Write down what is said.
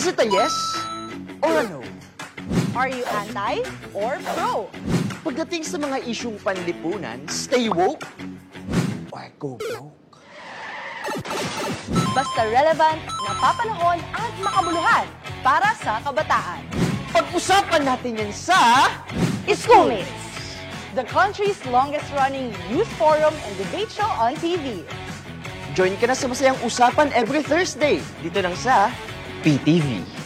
Is it a yes or a no? Are you anti or pro? Pagdating sa mga isyung panlipunan, stay woke or go broke? Basta relevant, napapanahon at makabuluhan para sa kabataan. Pag-usapan natin yan sa Schoolmates, the country's longest-running youth forum and debate show on TV. Join ka na sa masayang usapan every Thursday dito lang sa PTV.